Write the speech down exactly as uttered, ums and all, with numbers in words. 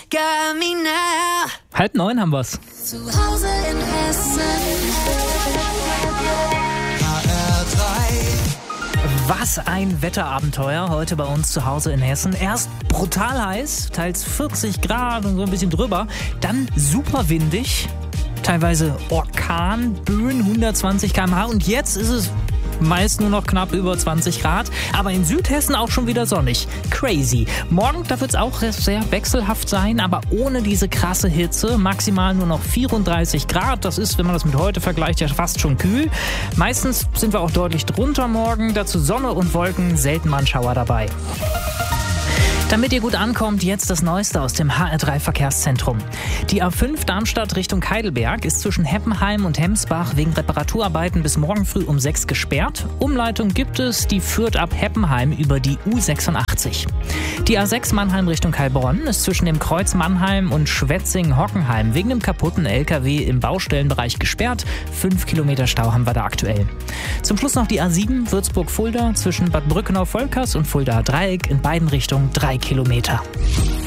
got me now. Halb neun haben wir's. Zu Hause in Hessen. H R drei. Was ein Wetterabenteuer heute bei uns zu Hause in Hessen. Erst brutal heiß, teils vierzig Grad und so ein bisschen drüber. Dann super windig, teilweise Orkanböen, hundertzwanzig Kilometer pro Stunde. Und jetzt ist es meist nur noch knapp über zwanzig Grad, aber in Südhessen auch schon wieder sonnig. Crazy. Morgen, da wird es auch sehr wechselhaft sein, aber ohne diese krasse Hitze. Maximal nur noch vierunddreißig Grad. Das ist, wenn man das mit heute vergleicht, ja fast schon kühl. Meistens sind wir auch deutlich drunter morgen. Dazu Sonne und Wolken, selten mal ein Schauer dabei. Damit ihr gut ankommt, jetzt das Neueste aus dem H R drei Verkehrszentrum. Die A fünf Darmstadt Richtung Heidelberg ist zwischen Heppenheim und Hemsbach wegen Reparaturarbeiten bis morgen früh um sechs gesperrt. Umleitung gibt es, die führt ab Heppenheim über die U sechsundachtzig. Die A sechs Mannheim Richtung Heilbronn ist zwischen dem Kreuz Mannheim und Schwetzing-Hockenheim wegen dem kaputten L K W im Baustellenbereich gesperrt. Fünf Kilometer Stau haben wir da aktuell. Zum Schluss noch die A sieben Würzburg-Fulda zwischen Bad Brückenau-Volkers und Fuldaer Dreieck in beiden Richtungen drei Kilometer.